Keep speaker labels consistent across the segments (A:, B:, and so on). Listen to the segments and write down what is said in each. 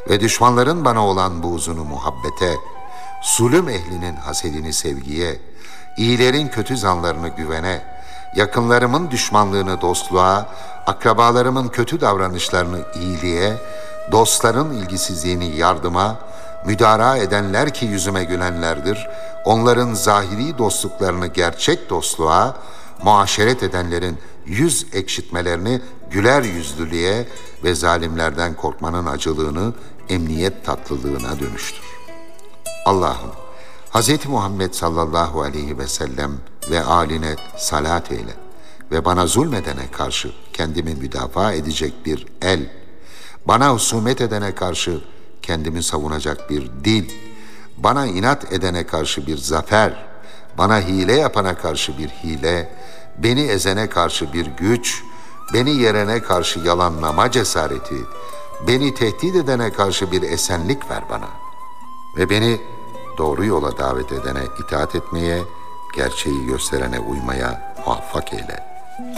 A: ve düşmanların bana olan buğzunu muhabbete, zulüm ehlinin hasedini sevgiye, iyilerin kötü zanlarını güvene, yakınlarımın düşmanlığını dostluğa, akrabalarımın kötü davranışlarını iyiliğe, dostların ilgisizliğini yardıma, müdara edenler ki yüzüme gülenlerdir, onların zahiri dostluklarını gerçek dostluğa, muaşeret edenlerin yüz ekşitmelerini güler yüzlülüğe ve zalimlerden korkmanın acılığını emniyet tatlılığına dönüştür. Allah'ım, Hz. Muhammed sallallahu aleyhi ve sellem ve âline salat eyle ve bana zulmedene karşı kendimi müdafaa edecek bir el, bana husumet edene karşı kendimi savunacak bir dil, bana inat edene karşı bir zafer, bana hile yapana karşı bir hile, beni ezene karşı bir güç, beni yerene karşı yalanlama cesareti, beni tehdit edene karşı bir esenlik ver bana. Ve beni doğru yola davet edene itaat etmeye, gerçeği gösterene uymaya muvaffak eyle.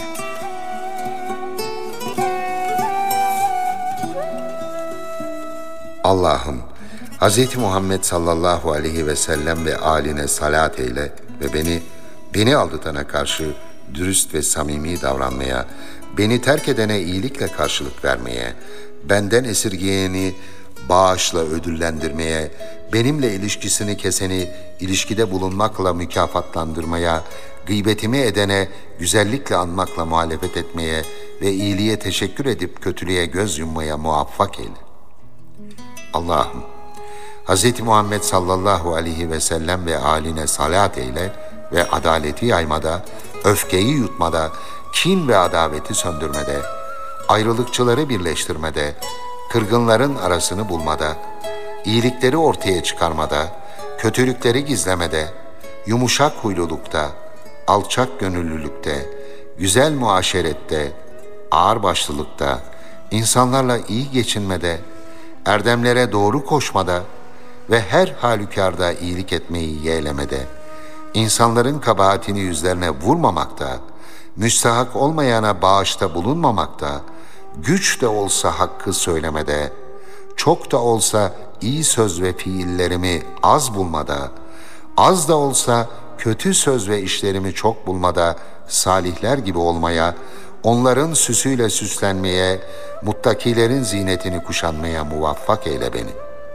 A: Allah'ım, Hz. Muhammed sallallahu aleyhi ve sellem ve âline salat eyle ve beni aldatana karşı dürüst ve samimi davranmaya, beni terk edene iyilikle karşılık vermeye, benden esirgeyeni bağışla ödüllendirmeye, benimle ilişkisini keseni ilişkide bulunmakla mükafatlandırmaya, gıybetimi edene güzellikle anmakla muhalefet etmeye ve iyiliğe teşekkür edip kötülüğe göz yummaya muvaffak eyle. Allah'ım, Hz. Muhammed sallallahu aleyhi ve sellem ve âline salat eyle ve adaleti yaymada, öfkeyi yutmada, kin ve adaveti söndürmede, ayrılıkçıları birleştirmede, kırgınların arasını bulmada, iyilikleri ortaya çıkarmada, kötülükleri gizlemede, yumuşak huylulukta, alçak gönüllülükte, güzel muaşerette, ağırbaşlılıkta, insanlarla iyi geçinmede, erdemlere doğru koşmada ve her halükarda iyilik etmeyi yeğlemede, insanların kabahatini yüzlerine vurmamakta, müstahak olmayana bağışta bulunmamakta, güç de olsa hakkı söylemede, çok da olsa iyi söz ve fiillerimi az bulmada, az da olsa kötü söz ve işlerimi çok bulmada salihler gibi olmaya, onların süsüyle süslenmeye, muttakilerin zinetini kuşanmaya muvaffak eyle beni.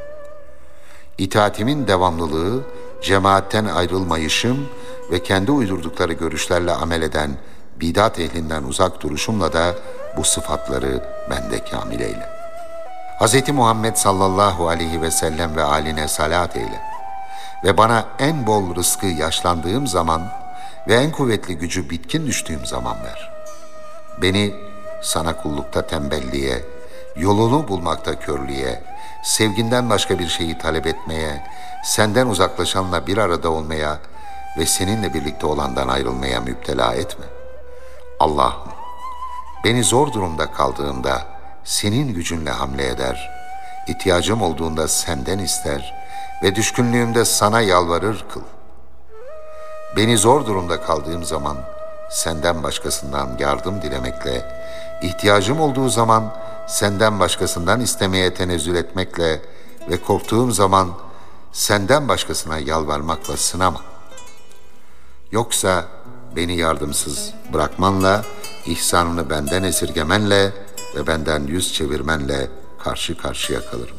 A: İtaatimin devamlılığı, cemaatten ayrılmayışım ve kendi uydurdukları görüşlerle amel eden bidat ehlinden uzak duruşumla da bu sıfatları bende kamil eyle. Hz. Muhammed sallallahu aleyhi ve sellem ve âline salat eyle ve bana en bol rızkı yaşlandığım zaman ve en kuvvetli gücü bitkin düştüğüm zaman ver. Beni sana kullukta tembelliğe, yolunu bulmakta körlüğe, sevginden başka bir şeyi talep etmeye, senden uzaklaşanla bir arada olmaya ve seninle birlikte olandan ayrılmaya müptela etme. Allah'ım, beni zor durumda kaldığımda senin gücünle hamle eder, ihtiyacım olduğunda senden ister ve düşkünlüğümde sana yalvarır kıl. Beni zor durumda kaldığım zaman senden başkasından yardım dilemekle, ihtiyacım olduğu zaman senden başkasından istemeye tenezzül etmekle ve korktuğum zaman senden başkasına yalvarmakla sınama. Yoksa beni yardımsız bırakmanla, ihsanını benden esirgemenle ve benden yüz çevirmenle karşı karşıya kalırım.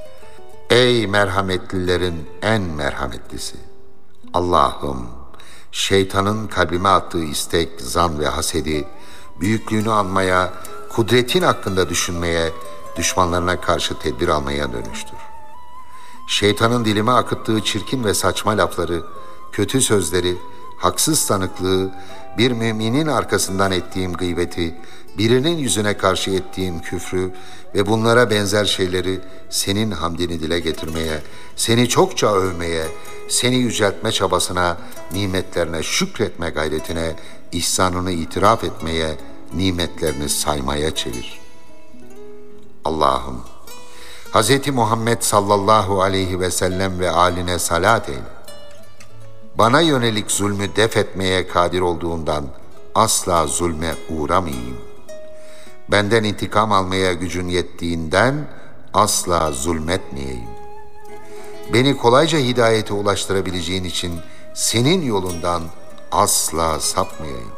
A: Ey merhametlilerin en merhametlisi! Allah'ım, şeytanın kalbime attığı istek, zan ve hasedi, büyüklüğünü anmaya, kudretin hakkında düşünmeye, düşmanlarına karşı tedbir almaya dönüştür. Şeytanın dilime akıttığı çirkin ve saçma lafları, kötü sözleri, haksız tanıklığı, bir müminin arkasından ettiğim gıybeti, birinin yüzüne karşı ettiğim küfrü ve bunlara benzer şeyleri senin hamdini dile getirmeye, seni çokça övmeye, seni yüceltme çabasına, nimetlerine şükretme gayretine, ihsanını itiraf etmeye, nimetlerini saymaya çevir. Allah'ım, Hz. Muhammed sallallahu aleyhi ve sellem ve âline salat eyle. Bana yönelik zulmü def etmeye kadir olduğundan asla zulme uğramayayım. Benden intikam almaya gücün yettiğinden asla zulmetmeyeyim. Beni kolayca hidayete ulaştırabileceğin için senin yolundan asla sapmayayım.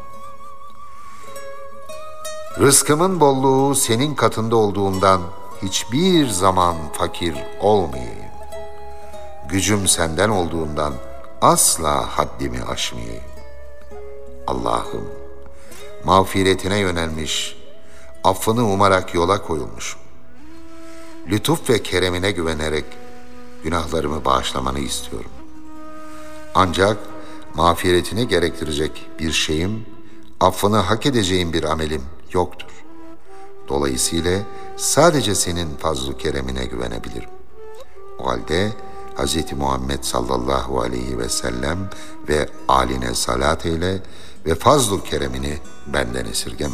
A: Rızkımın bolluğu senin katında olduğundan hiçbir zaman fakir olmayayım. Gücüm senden olduğundan asla haddimi aşmayayım. Allah'ım, mağfiretine yönelmiş, affını umarak yola koyulmuşum. Lütuf ve keremine güvenerek günahlarımı bağışlamanı istiyorum. Ancak mağfiretini gerektirecek bir şeyim, affını hak edeceğim bir amelim yoktur. Dolayısıyla sadece senin fazl-ı keremine güvenebilirim. O halde Hz. Muhammed sallallahu aleyhi ve sellem ve âline salat eyle ve fazl-ı keremini benden esirgeme.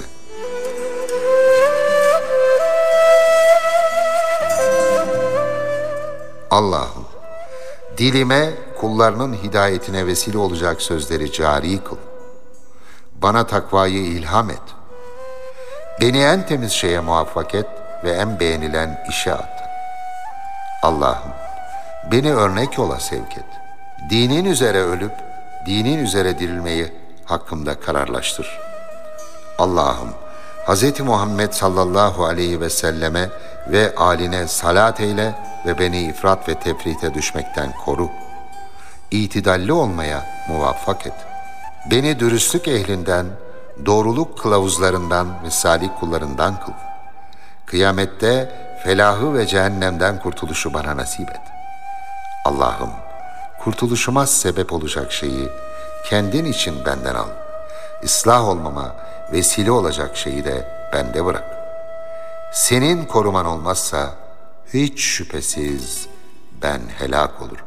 A: Allah'ım, dilime kullarının hidayetine vesile olacak sözleri cari kıl. Bana takvayı ilham et. Beni en temiz şeye muvaffak et ve en beğenilen işe at. Allah'ım, beni örnek yola sevk et. Dinin üzere ölüp, dinin üzere dirilmeyi hakkımda kararlaştır. Allah'ım, Hz. Muhammed sallallahu aleyhi ve selleme ve âline salat eyle ve beni ifrat ve tefrite düşmekten koru. İtidalli olmaya muvaffak et. Beni dürüstlük ehlinden, doğruluk kılavuzlarından ve salih kullarından kıl. Kıyamette felahı ve cehennemden kurtuluşu bana nasip et. Allah'ım, kurtuluşuma sebep olacak şeyi kendin için benden al. İslah olmama vesile olacak şeyi de bende bırak. Senin koruman olmazsa hiç şüphesiz ben helak olurum.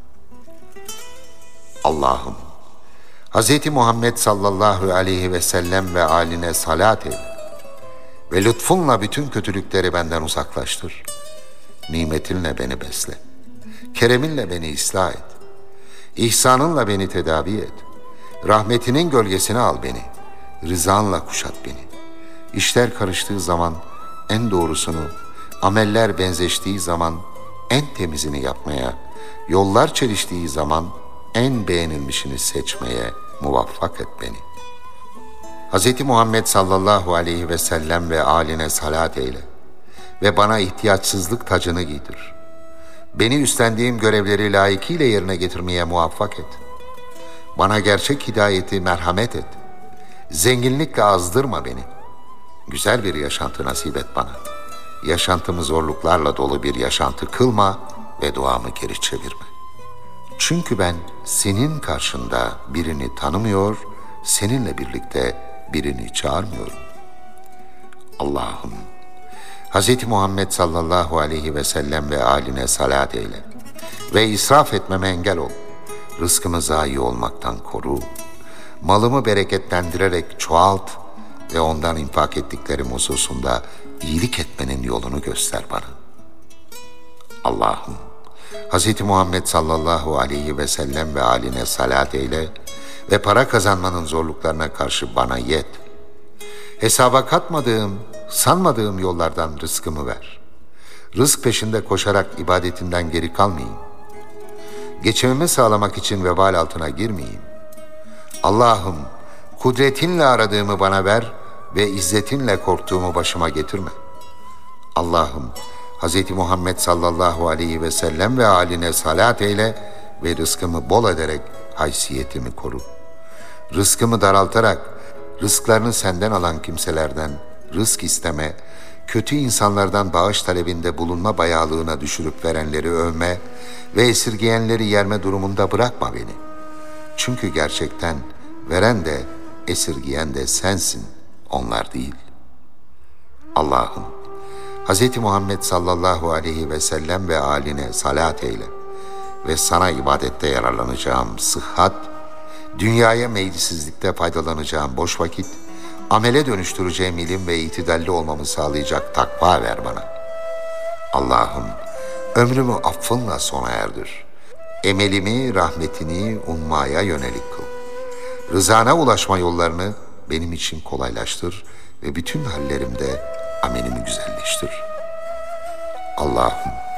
A: Allah'ım, Hz. Muhammed sallallahu aleyhi ve sellem ve âline salat eyle ve lütfunla bütün kötülükleri benden uzaklaştır. Nimetinle beni besle. Kereminle beni ıslah et. İhsanınla beni tedavi et. Rahmetinin gölgesine al beni. Rızanla kuşat beni. İşler karıştığı zaman en doğrusunu, ameller benzeştiği zaman en temizini yapmaya, yollar çeliştiği zaman en beğenilmişini seçmeye muvaffak et beni. Hz. Muhammed sallallahu aleyhi ve sellem ve âline salat eyle ve bana ihtiyaçsızlık tacını giydir. Beni üstlendiğim görevleri layıkıyla yerine getirmeye muvaffak et. Bana gerçek hidayeti merhamet et. Zenginlikle azdırma beni. Güzel bir yaşantı nasip et bana. Yaşantımı zorluklarla dolu bir yaşantı kılma ve duamı geri çevirme. Çünkü ben senin karşında birini tanımıyor, seninle birlikte birini çağırmıyorum. Allah'ım, Hz. Muhammed sallallahu aleyhi ve sellem ve âline salat eyle ve israf etmeme engel ol. Rızkımı zayi olmaktan koru. Malımı bereketlendirerek çoğalt ve ondan infak ettiklerim hususunda iyilik etmenin yolunu göster bana. Allah'ım, Hz. Muhammed sallallahu aleyhi ve sellem ve âline salat eyle ve para kazanmanın zorluklarına karşı bana yet. Hesaba katmadığım, sanmadığım yollardan rızkımı ver. Rızk peşinde koşarak ibadetinden geri kalmayayım. Geçimimi sağlamak için vebal altına girmeyeyim. Allah'ım, kudretinle aradığımı bana ver ve izzetinle korktuğumu başıma getirme. Allah'ım, Hz. Muhammed sallallahu aleyhi ve sellem ve âline salat eyle ve rızkımı bol ederek haysiyetimi koru. Rızkımı daraltarak, rızklarını senden alan kimselerden rızk isteme, kötü insanlardan bağış talebinde bulunma bayağılığına düşürüp verenleri övme ve esirgeyenleri yerme durumunda bırakma beni. Çünkü gerçekten veren de esirgeyen de sensin, onlar değil. Allah'ım, Hz. Muhammed sallallahu aleyhi ve sellem ve âline salat eyle ve sana ibadette yararlanacağım sıhhat, dünyaya meyilsizlikte faydalanacağım boş vakit, amele dönüştüreceğim ilim ve itidalli olmamı sağlayacak takva ver bana. Allah'ım, ömrümü affınla sona erdir. Emelimi, rahmetini ummaya yönelik kıl. Rızana ulaşma yollarını benim için kolaylaştır ve bütün hallerimde amelimi güzelleştir. Allah'ım